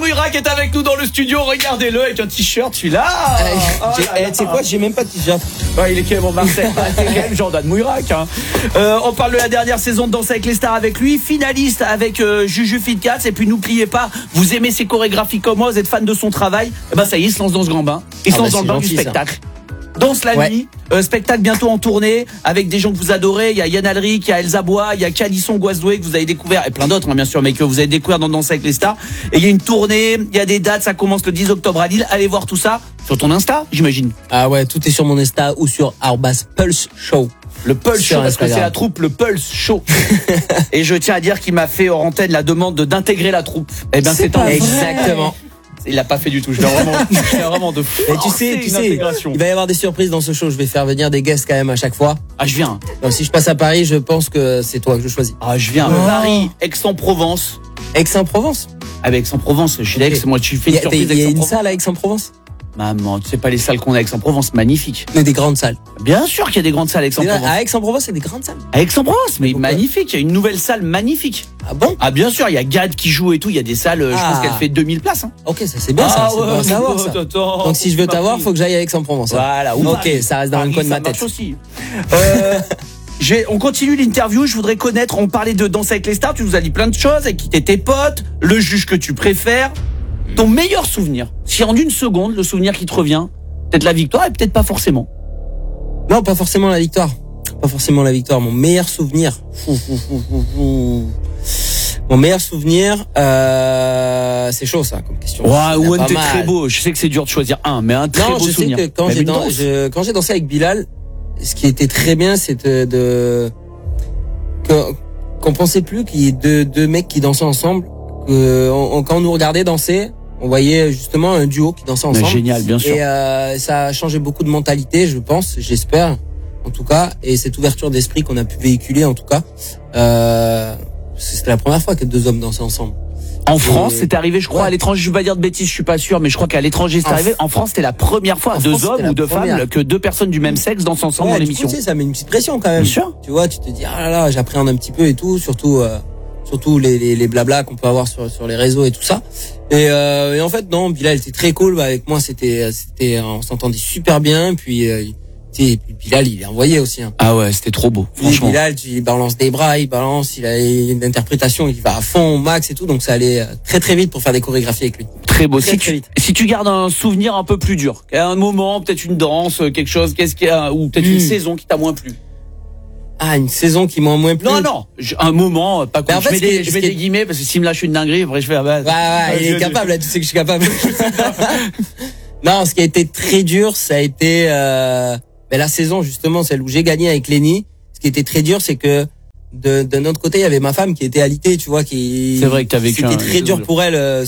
Mouyrac est avec nous dans le studio. Regardez-le avec un t-shirt, celui-là. Tu sais quoi, j'ai même pas de t-shirt. Ouais, il est quand même en Marseille. C'est quand même Jordan Mouyrac. Hein. On parle de la dernière saison de Danse avec les stars avec lui, finaliste avec Juju Fitcats. Et puis n'oubliez pas, vous aimez ses chorégraphies comme moi, vous êtes fan de son travail. Et ben ça y est, il se lance dans ce grand bain. Il se lance dans le bain du spectacle. Danse la nuit, spectacle bientôt en tournée avec des gens que vous adorez. Il y a Yann Alric, il y a Elsa Bois, il y a Calisson Guazdoué que vous avez découvert et plein d'autres bien sûr, mais que vous avez découvert dans Danse avec les stars. Et il y a une tournée, il y a des dates, ça commence le 10 octobre à Lille. Allez voir tout ça sur ton Insta, j'imagine. Ah ouais, tout est sur mon Insta ou sur @Pulse Show. Le Pulse Show, parce que c'est la troupe, le Pulse Show. Et je tiens à dire qu'il m'a fait hors antenne la demande d'intégrer la troupe. Eh bien, c'est exactement. Il l'a pas fait du tout. Je vais vraiment de fou. Tu sais, il va y avoir des surprises dans ce show. Je vais faire venir des guests quand même à chaque fois. Ah, je viens. Donc si je passe à Paris, je pense que c'est toi que je choisis. Ah, je viens. Paris, Aix-en-Provence. Aix-en-Provence. Ah, Aix-en-Provence. Je suis d'Aix. Moi, tu fais une surprise. Il y a une salle à Aix-en-Provence. Maman, tu sais pas les salles qu'on a à Aix-en-Provence, magnifiques. Mais des grandes salles. Bien sûr qu'il y a des grandes salles à Aix-en-Provence. À Aix-en-Provence, il y a des grandes salles. À Aix-en-Provence, mais magnifique. Il y a une nouvelle salle magnifique. Ah bon? Ah bien sûr, il y a Gad qui joue et tout. Il y a des salles, je pense qu'elle fait 2000 places. Hein. Ok, ça c'est bien ça. C'est bon à savoir ça. Donc si je veux t'avoir, faut que j'aille à Aix-en-Provence. Voilà. Ok, ça reste dans le coin de ma tête. Ça marche aussi. On continue l'interview. Je voudrais connaître. On parlait de Danse avec les stars. Tu nous as dit plein de choses. Avec qui t'es tes potes, le juge que tu préfères, ton meilleur souvenir. Si en une seconde, le souvenir qui te revient, peut-être la victoire et peut-être pas forcément. Non, pas forcément la victoire. Pas forcément la victoire. Mon meilleur souvenir. Mon meilleur souvenir, c'est chaud ça comme question. Ou un t'es très beau. Je sais que c'est dur de choisir un, mais un très beau souvenir. Je sais que quand j'ai dansé avec Bilal, ce qui était très bien, c'est qu'on pensait plus qu'il y ait deux mecs qui dansaient ensemble. Quand on nous regardait danser, on voyait justement un duo qui dansait ensemble. Génial, bien sûr. Et ça a changé beaucoup de mentalité, je pense, j'espère, en tout cas. Et cette ouverture d'esprit qu'on a pu véhiculer, en tout cas, c'était la première fois que deux hommes dansaient ensemble. En France, c'est arrivé, je crois, à l'étranger. Je vais pas dire de bêtises, je suis pas sûr, mais je crois qu'à l'étranger, c'est arrivé. En France, c'était la première fois, deux hommes ou deux femmes, que deux personnes du même sexe dansent ensemble dans l'émission. Tu sais, ça met une petite pression quand même. Bien sûr. Tu vois, tu te dis, ah là là, j'appréhende un petit peu et tout, surtout les blablas qu'on peut avoir sur les réseaux et tout ça. Et en fait, non, Bilal était très cool. Avec moi, on s'entendait super bien. Puis Bilal, il est envoyé aussi. Hein. Ah ouais, c'était trop beau. Franchement. Bilal, il balance des bras, il a une interprétation, il va à fond, au max et tout. Donc ça allait très très vite pour faire des chorégraphies avec lui. Très beau. Si tu gardes un souvenir un peu plus dur, un moment, peut-être une danse, quelque chose, ou peut-être une saison qui t'a moins plu. Ah, une saison qui m'a moins plu. Non, un moment, pas cool. Je mets des guillemets parce que s'il me lâche une dinguerie, après je fais il est capable, là, tu sais que je suis capable. Non, ce qui a été très dur, ça a été la saison justement, celle où j'ai gagné avec Lenny. Ce qui était très dur, c'est que de notre côté, il y avait ma femme qui était alitée, tu vois, C'est vrai que t'as vécu. C'était très dur pour elle,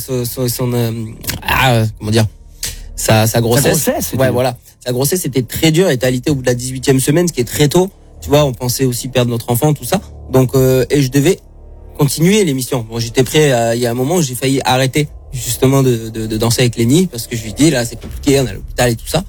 comment dire, sa grossesse. Ouais, voilà. Sa grossesse était très dure, elle était alitée au bout de la 18e semaine, ce qui est très tôt. Tu vois, on pensait aussi perdre notre enfant, tout ça. Donc, et je devais continuer l'émission. Bon, j'étais prêt. Il y a un moment où j'ai failli arrêter justement de danser avec Lenny parce que je lui dis là, c'est compliqué, on est à l'hôpital et tout ça.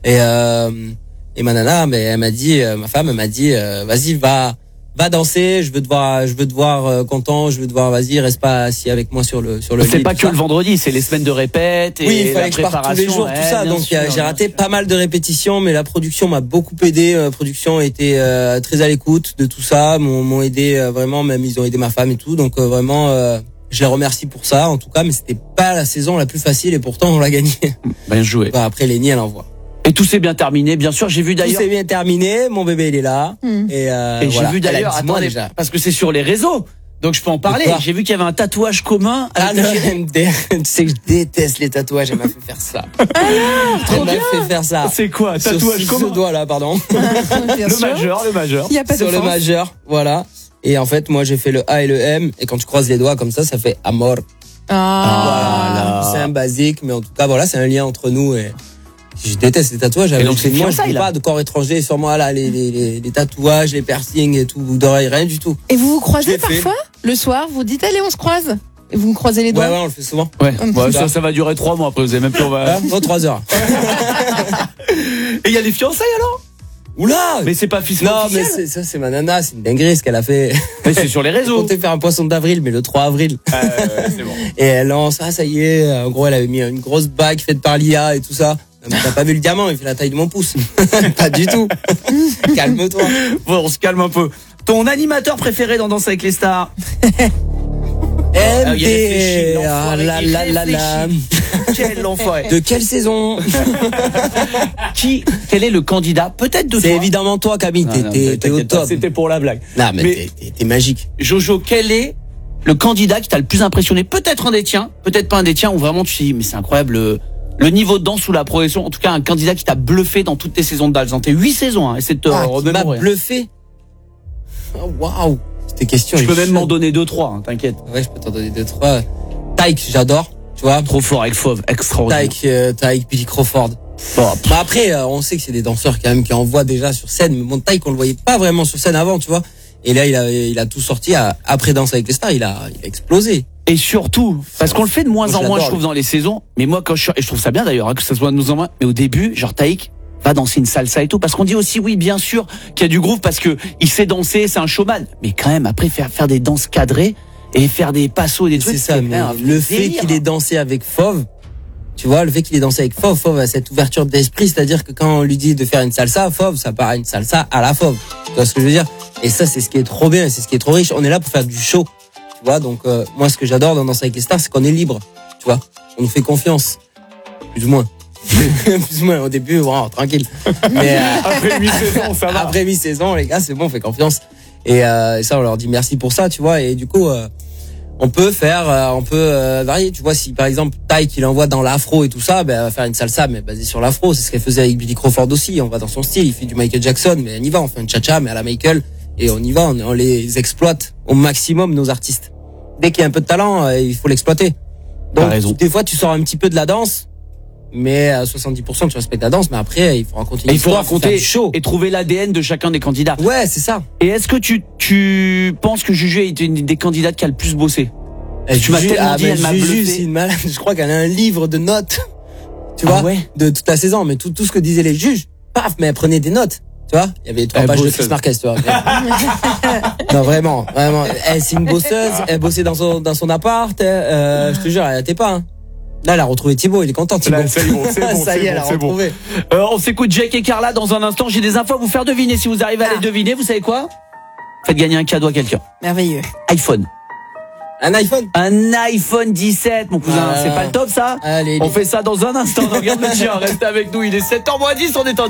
Et ma nana, elle m'a dit, ma femme, elle m'a dit, vas-y, va danser. Je veux te voir content. Je veux te voir. Vas-y, reste pas assis avec moi sur le lit. C'est pas que le vendredi, c'est les semaines de répète et oui, il fallait la que je parte tous les jours, tout ça. Donc j'ai raté pas mal de répétitions, mais la production m'a beaucoup aidé. La production était très à l'écoute de tout ça, m'ont aidé vraiment. Même ils ont aidé ma femme et tout. Donc vraiment, je les remercie pour ça. En tout cas, mais c'était pas la saison la plus facile et pourtant on l'a gagnée. Bien joué. Après Lenny, elle envoie. Et tout s'est bien terminé, bien sûr. J'ai vu d'ailleurs. Tout s'est bien terminé. Mon bébé, il est là. Et j'ai vu d'ailleurs. Attendez, parce que c'est sur les réseaux, donc je peux en parler. J'ai vu qu'il y avait un tatouage commun. Tu sais que je déteste les tatouages. Elle m'a fait faire ça. Elle m'a fait faire ça. C'est quoi, tatouage commun? Sur ce doigt là, pardon. Le majeur. Il y a pas de sur le majeur, voilà. Et en fait, moi, j'ai fait le A et le M. Et quand tu croises les doigts comme ça fait amor. Voilà. C'est un basique, mais en tout cas, voilà, c'est un lien entre nous et. Je déteste les tatouages. Et donc, moi, je veux pas de corps étranger sur moi, là, les tatouages, les piercings et tout, d'oreilles, rien du tout. Et vous vous croisez parfois? Le soir, vous dites, allez, on se croise? Et vous me croisez les doigts? Ouais, on le fait souvent. Ouais. Ça va durer 3 mois après, vous avez même plus, 3 heures. Et il y a les fiançailles alors? Oula! Mais c'est pas officiel. Non, mais ça, c'est ma nana, c'est une dinguerie ce qu'elle a fait. Mais c'est sur les réseaux. Elle comptait faire un poisson d'avril, mais le 3 avril. C'est bon. Et elle lance, ça y est, en gros, elle avait mis une grosse bague faite par l'IA et tout ça. Mais t'as pas vu le diamant, il fait la taille de mon pouce. Pas du tout. Calme-toi. Bon, on se calme un peu. Ton animateur préféré dans Danse avec les stars? MD. Ah là là là là. Quel l'enfoiré. De quelle saison? Quel est le candidat? Peut-être de toi. C'est évidemment toi, Camille. T'es au top. C'était pour la blague. Non, mais t'es magique. Jojo, quel est le candidat qui t'a le plus impressionné? Peut-être un des tiens, peut-être pas un des tiens, où vraiment tu te dis, mais c'est incroyable le niveau de danse ou la progression. En tout cas, un candidat qui t'a bluffé dans toutes tes saisons de Danse. Dans tes 8 saisons, hein. Essaie de te remémorer. Qui m'a bluffé. Oh, waouh. C'était question. Je peux même m'en donner 2-3, hein, t'inquiète. Ouais, je peux t'en donner 2-3. Tyke, j'adore. Tu vois. Trop fort avec Fauve, extraordinaire. Tyke, Billy Crawford. Bon, après, on sait que c'est des danseurs quand même qui envoient déjà sur scène. Mais bon, Tyke, on le voyait pas vraiment sur scène avant, tu vois. Et là, il a tout sorti. Après Danse avec les stars, il a explosé. Et surtout, parce qu'on le fait de moins en moins, je trouve, dans les saisons. Mais moi, et je trouve ça bien d'ailleurs, hein, que ça soit de moins en moins. Mais au début, genre Taïk va danser une salsa et tout, parce qu'on dit aussi, oui, bien sûr, qu'il y a du groove, parce que il sait danser, c'est un showman. Mais quand même, après, faire des danses cadrées et faire des passos et des trucs. C'est ça, mais le fait qu'il ait dansé avec Fauve, tu vois, le fait qu'il ait dansé avec Fauve a cette ouverture d'esprit, c'est-à-dire que quand on lui dit de faire une salsa, Fauve, ça paraît une salsa à la Fauve. Tu vois ce que je veux dire? Et ça, c'est ce qui est trop bien, c'est ce qui est trop riche. On est là pour faire du show. Tu vois, donc moi ce que j'adore dans Danse avec les stars, c'est qu'on est libre, tu vois. On nous fait confiance, plus ou moins. Plus ou moins au début, wow, tranquille. Mais après 8 saisons, ça va. Après 8 saisons, les gars, c'est bon, on fait confiance. Et ça, on leur dit merci pour ça, tu vois. Et du coup, on peut varier. Tu vois, si par exemple Tyke il envoie dans l'afro et tout ça, ben on va faire une salsa mais basée sur l'afro. C'est ce qu'elle faisait avec Billy Crawford aussi. On va dans son style. Il fait du Michael Jackson, mais on y va. On fait un cha-cha mais à la Michael. Et on y va, on les exploite au maximum, nos artistes. Dès qu'il y a un peu de talent, il faut l'exploiter. Donc, des fois, tu sors un petit peu de la danse, mais à 70%, tu respectes la danse, mais après, il faut raconter une histoire, il faut raconter du show. Et trouver l'ADN de chacun des candidats. Ouais, c'est ça. Et est-ce que tu penses que Juju est une des candidates qui a le plus bossé? Tu m'as tellement dit, elle m'a bluffé. C'est une malade. Je crois qu'elle a un livre de notes, tu vois, de toute la saison, mais tout ce que disaient les juges, paf, mais elle prenait des notes. Tu vois, il y avait 3 pages de Chris Marquez, tu vois. Non, vraiment. C'est une bosseuse. Elle bossait dans son appart. Je te jure, elle était pas. Hein. Là, elle a retrouvé Thibaut. Il est content, Thibaut. Là, c'est bon, ça y est, elle a retrouvé. On s'écoute Jake et Carla dans un instant. J'ai des infos à vous faire deviner. Si vous arrivez à les deviner, vous savez quoi? Faites gagner un cadeau à quelqu'un. Merveilleux. iPhone. Un iPhone? Un iPhone 17, mon cousin. C'est pas le top, ça? Allez, on fait ça dans un instant. Regarde le chien. Restez avec nous. Il est 7h moins 10. On est en